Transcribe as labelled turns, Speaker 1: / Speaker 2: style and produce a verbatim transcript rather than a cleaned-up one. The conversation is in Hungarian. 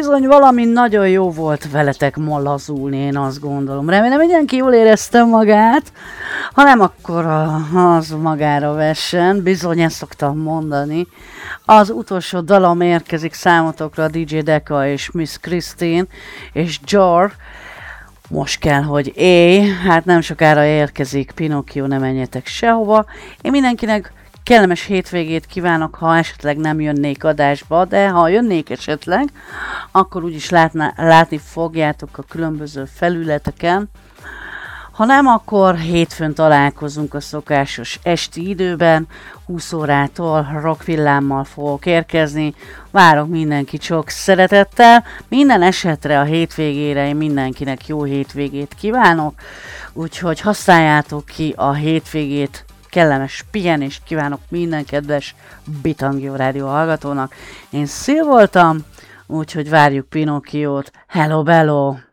Speaker 1: bizony valami nagyon jó volt veletek ma lazulni, én azt gondolom. Remélem mindenki jól érezte magát, ha nem, akkor az magára vessen, bizony ezt szoktam mondani. Az utolsó dalom érkezik számotokra, dé dzsé Deka és Miss Christine és Jar. Most kell, hogy éj, hát nem sokára érkezik Pinocchio, ne menjetek sehova. Én mindenkinek kellemes hétvégét kívánok, ha esetleg nem jönnék adásba, de ha jönnék esetleg, akkor úgyis látná, látni fogjátok a különböző felületeken. Ha nem, akkor hétfőn találkozunk a szokásos esti időben, húsz órától rockvillámmal fogok érkezni. Várok mindenkit sok szeretettel, minden esetre a hétvégére én mindenkinek jó hétvégét kívánok, úgyhogy használjátok ki a hétvégét, kellemes pihenést kívánok minden kedves Bitangio rádió hallgatónak. Én Szil voltam, úgyhogy várjuk Pinocchiót. Hello, bello!